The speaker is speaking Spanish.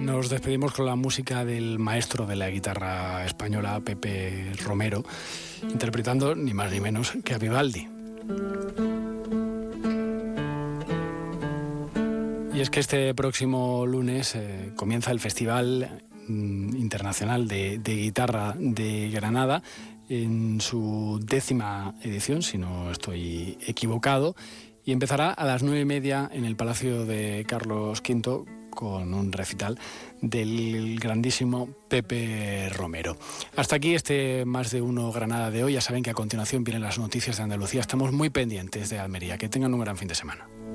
Nos despedimos con la música del maestro de la guitarra española, Pepe Romero, interpretando ni más ni menos que a Vivaldi. Y es que este próximo lunes comienza el Festival Internacional de Guitarra de Granada en su 10ª edición, si no estoy equivocado, y empezará a las 9:30 en el Palacio de Carlos V con un recital del grandísimo Pepe Romero. Hasta aquí este Más de Uno Granada de hoy. Ya saben que a continuación vienen las noticias de Andalucía. Estamos muy pendientes de Almería. Que tengan un gran fin de semana.